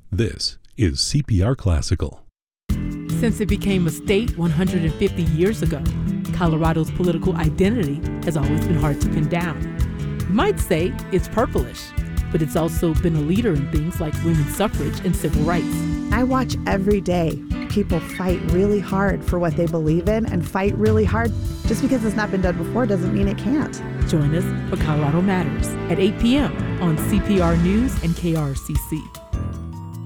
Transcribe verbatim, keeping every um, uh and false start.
This is C P R Classical. Since it became a state one hundred fifty years ago, Colorado's political identity has always been hard to pin down. You might say it's purplish, but it's also been a leader in things like women's suffrage and civil rights. I watch every day people fight really hard for what they believe in, and fight really hard. Just because it's not been done before doesn't mean it can't. Join us for Colorado Matters at eight p.m. on C P R News and K R C C.